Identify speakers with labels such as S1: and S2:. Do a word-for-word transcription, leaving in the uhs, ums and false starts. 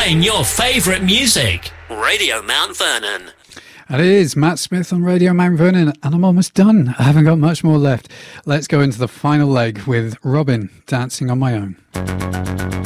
S1: playing your favourite music. Radio Mount Vernon.
S2: And it is Matt Smith on Radio Mount Vernon, and I'm almost done. I haven't got much more left. Let's go into the final leg with Robin, Dancing on My Own.